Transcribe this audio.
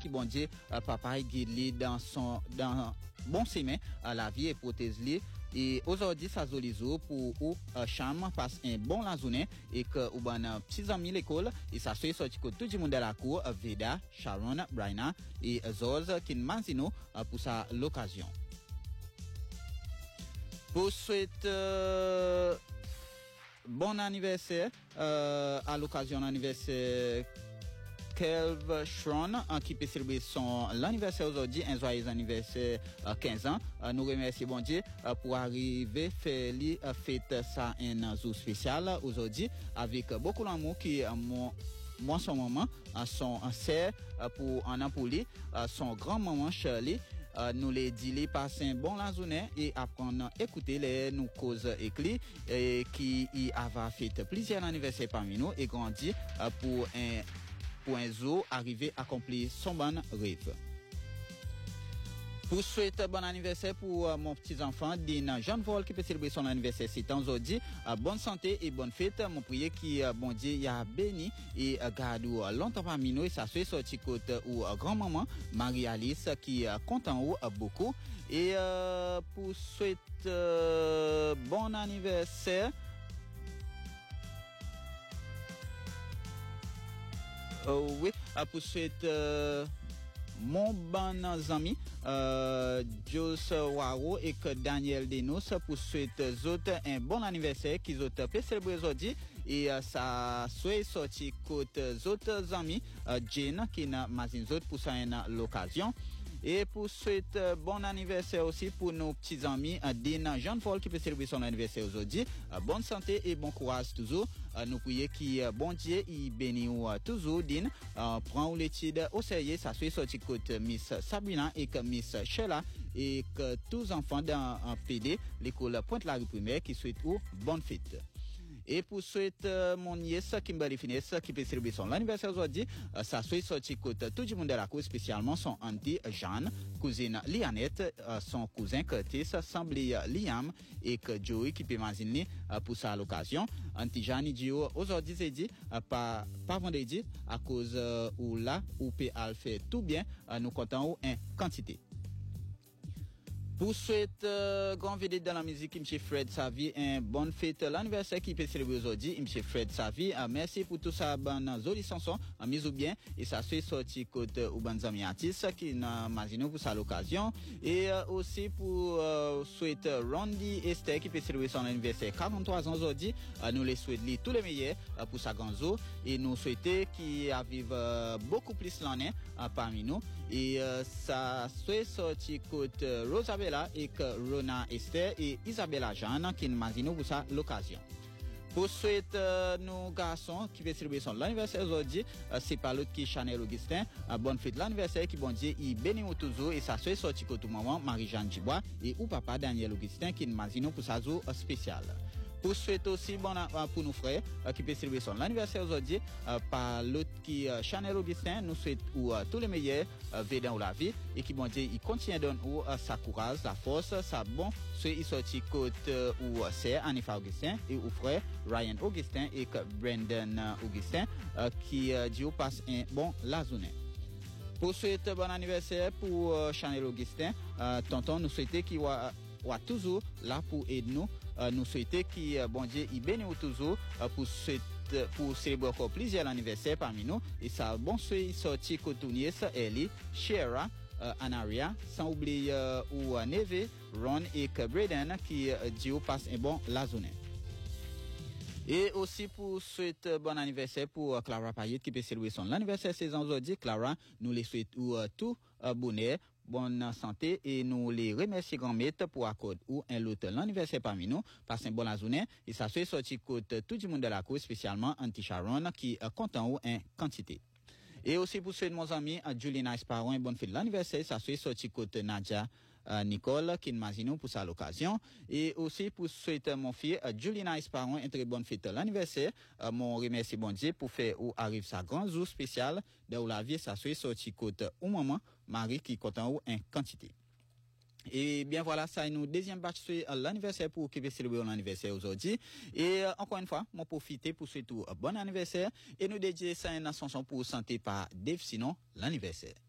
qui bon Dieu papa guide lui dans bon chemin la vie et protège lui. Et aujourd'hui, ça zolizo pour Cham passe un bon la journée et que ou ben petits amis l'école et ça soit sorti que tout le monde de la cour Veda, Sharon, Brian et Zoz qui m'azino pour sa l'occasion. Pour souhaiter bon anniversaire à l'occasion de l'anniversaire Kelv Shron qui peut célébrer son l'anniversaire aujourd'hui, un joyeux anniversaire 15 ans. Nous remercions bon Dieu pour arriver faire fête ça un jour spécial aujourd'hui avec beaucoup d'amour qui moi son maman son sœur pour en Napoli son grand maman Shirley. Nous les dit les passer un bon la journée et apprendre écouter les nous causes éclis et qui y avait fait plusieurs anniversaires parmi nous et grandi pour un jour arriver à accomplir son bon rêve. Pour souhaiter bon anniversaire pour mon petit enfant Dina Jean Vol qui peut célébrer son anniversaire c'est aujourd'hui bonne santé et bonne fête mon prier qui bon Dieu y a béni et garde longtemps parmi nous et ça soit sorti côté ou grand-maman Marie Alice qui content ou beaucoup et pour souhaiter bon anniversaire oui pour souhaiter mon bon ami Jos Waro et que Daniel Denos pour souhaiter autres un bon anniversaire qu'ils ont peut célébrer aujourd'hui et ça soit sorti côté autres amis Jane qui n'a mazin autres pour ça l'occasion et pour souhaiter bon anniversaire aussi pour nos petits amis Dina Jean-Paul qui peut célébrer son anniversaire aujourd'hui bonne santé et bon courage toujours nous prions qui bon Dieu il bénit toujours Dina prend l'étude au sérieux ça soit sorti côté Miss Sabrina et que Miss Sheila et que tous enfants dans un PD l'école Pointe-la-Rue primaire qui souhaitent bonne fête. Et pour souhaiter mon nièce Kimberly Finesse qui peut célébrer son anniversaire aujourd'hui, ça soit sorti côté tout le monde de la cour, spécialement son auntie Jeanne, cousine Lianette, son cousin Curtis, semblé Liam et que Joey qui peut imaginer pour ça l'occasion. Auntie Jeanne dit aujourd'hui c'est dit pas vendredi à cause où là où peut fait tout bien, nous comptons en quantité. Pour souhaiter grand vedette dans la musique, M. Fred Savi, un bonne fête l'anniversaire qui peut célébrer aujourd'hui, M. Fred Savi. Merci pour tout ça, bonne jolie chanson, mise ou bien, et ça soit sorti côté ou bonnes amis artistes qui n'a imaginé pour ça l'occasion. Et aussi pour souhaiter Randy Esther qui peut célébrer son anniversaire 43 ans aujourd'hui. Nous les souhaitons tous les meilleurs pour sa grande jour et nous souhaitons qu'il arrive beaucoup plus l'année parmi nous. Et ça soit sorti côté Rosabella et que Rona Esther et Isabella Jeanne qui nous imaginent pour ça l'occasion. Pour souhaiter nos garçons qui veulent célébrer son anniversaire aujourd'hui, c'est pas l'autre qui Chanel Augustin. Bonne fête l'anniversaire qui bon Dieu il bénit toujours et ça soit sorti côté maman Marie-Jeanne Dubois et ou papa Daniel Augustin qui nous imaginent pour sa jour spécial. Pour souhaiter aussi bon pour nos frères qui peuvent célébrer son anniversaire aujourd'hui par l'autre qui Chanel Augustin nous souhaite tous les meilleurs Védan ou la vie et qui bon Dieu il continue donner sa courage sa force sa bon soit il sorti côté ou c'est Anifa Augustin et ou frère Ryan Augustin et Brandon Augustin qui dit passe un bon la journée. Pour souhaiter bon anniversaire pour Chanel Augustin tonton nous souhaiter qu'il soit toujours là pour aider nous. Nous souhaitons que bon Dieu il bénisse toujours pour célébrer encore plusieurs anniversaires parmi nous et ça bon souhait sorti Cotounier Ellie Shera Anaria sans oublier ou Neve Ron et Braden qui dit passe un bon la journée. Et aussi pour souhaiter bon anniversaire pour Clara Payet qui peut célébrer son anniversaire 16 ans aujourd'hui. Clara, nous les souhaitons tout bonheur, bonne santé et nous les remercions grand maître pour accorder ou un lot l'anniversaire parmi nous. Passez une bonne journée et ça soit sorti côté tout le monde de la cour, spécialement Auntie Sharon qui content ou en quantité. Et aussi pour souhaiter mon ami Julie Nice Parent, bonne fête de l'anniversaire, ça soit sorti côté Nadia Nicole qui m'imagine pour ça l'occasion et aussi pour souhaiter mon fils Julie Nice Parent une très bonne fête de l'anniversaire. Mon remercie bon Dieu pour faire où arrive sa grand jour spécial de la vie ça soit sorti côté au maman Marie qui content ou en quantité. Et bien voilà, ça est nous deuxième batch sur l'anniversaire pour qui veut célébrer l'anniversaire aujourd'hui. Et encore une fois, m'en profiter pour souhaiter un bon anniversaire et nous dédier ça une chanson pour santé par Dave sinon l'anniversaire.